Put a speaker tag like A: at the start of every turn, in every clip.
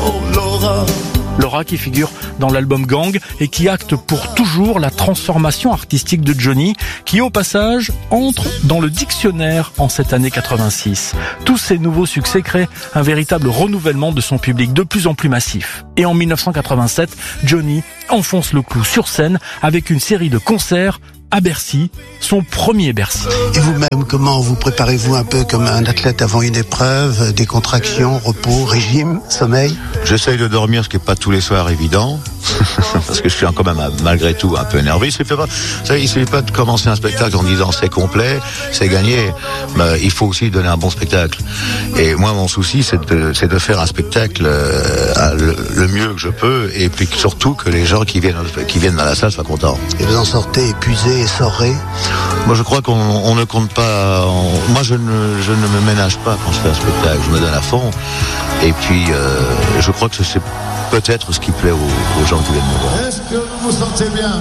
A: Laura.
B: Laura qui figure dans l'album Gang et qui acte pour toujours la transformation artistique de Johnny, qui au passage entre dans le dictionnaire en cette année 86. Tous ces nouveaux succès créent un véritable renouvellement de son public de plus en plus massif. Et en 1987, Johnny enfonce le clou sur scène avec une série de concerts à Bercy, son premier Bercy.
C: Et vous-même, comment vous préparez-vous un peu comme un athlète avant une épreuve, des contractions, repos, régime, sommeil?
D: J'essaye de dormir, ce qui n'est pas tous les soirs évident, parce que je suis quand même malgré tout un peu énervé. Il ne suffit pas de commencer un spectacle en disant c'est complet, c'est gagné. Mais il faut aussi donner un bon spectacle. Et moi, mon souci, c'est de faire un spectacle le mieux que je peux, et puis surtout que les gens qui viennent dans la salle soient contents.
C: Et vous en sortez épuisé, essoré?
D: Moi, je crois qu'on ne compte pas. Moi, je ne me ménage pas quand je fais un spectacle. Je me donne à fond. Et puis, je crois que c'est peut-être ce qui plaît aux gens qui viennent me voir.
A: Est-ce que vous vous sentez bien?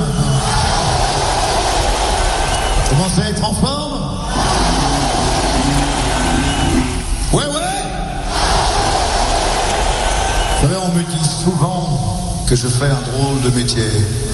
A: Commencez à être en forme? Ouais. Vous savez, on me dit souvent que je fais un drôle de métier.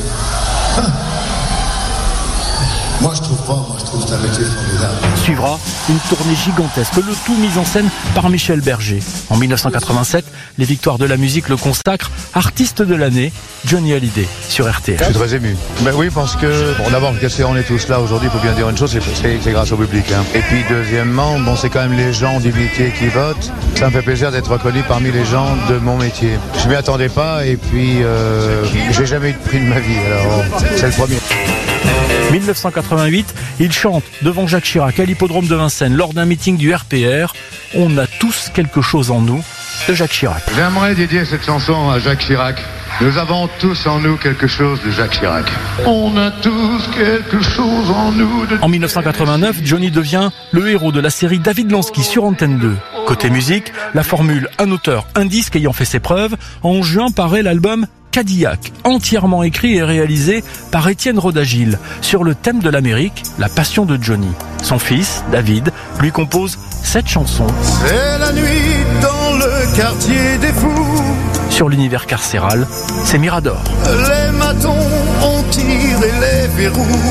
A: Moi, je trouve pas. Moi, je trouve que c'est un métier formidable.
B: Suivra une tournée gigantesque, le tout mis en scène par Michel Berger. En 1987, les Victoires de la musique le consacrent artiste de l'année, Johnny Hallyday, sur RTL.
E: Je suis très ému. Mais oui, parce que, d'abord, si on est tous là aujourd'hui, il faut bien dire une chose, c'est grâce au public. Hein. Et puis, deuxièmement, c'est quand même les gens du métier qui votent. Ça me fait plaisir d'être reconnu parmi les gens de mon métier. Je m'y attendais pas, et puis, j'ai jamais eu de prix de ma vie, alors c'est le premier.
B: 1988, il chante devant Jacques Chirac à l'hippodrome de Vincennes lors d'un meeting du RPR. On a tous quelque chose en nous, de Jacques Chirac.
F: J'aimerais dédier cette chanson à Jacques Chirac. Nous avons tous en nous quelque chose de Jacques Chirac. On a tous quelque chose en nous de...
B: En 1989, Johnny devient le héros de la série David Lansky sur Antenne 2. Côté musique, la formule un auteur, un disque ayant fait ses preuves, en juin paraît l'album Cadillac, entièrement écrit et réalisé par Étienne Rodagil, sur le thème de l'Amérique, la passion de Johnny. Son fils, David, lui compose 7 chansons.
A: C'est la nuit dans le quartier des fous.
B: Sur l'univers carcéral, c'est Mirador.
A: Les matons ont tiré les verrous.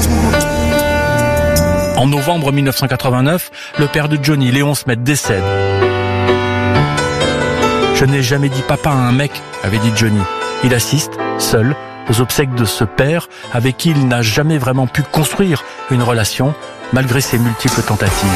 B: En novembre 1989, le père de Johnny, Léon Smet, décède. Je n'ai jamais dit papa à un mec, avait dit Johnny. Il assiste, seul, aux obsèques de ce père avec qui il n'a jamais vraiment pu construire une relation, malgré ses multiples tentatives.